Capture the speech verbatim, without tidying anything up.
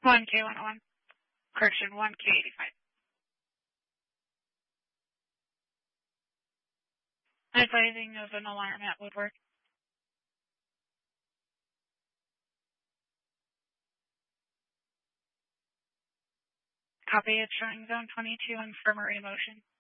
one K one oh one. Correction, one K eighty-five. Advising of an alarm at Woodward. Copy, it's showing zone twenty-two infirmary motion.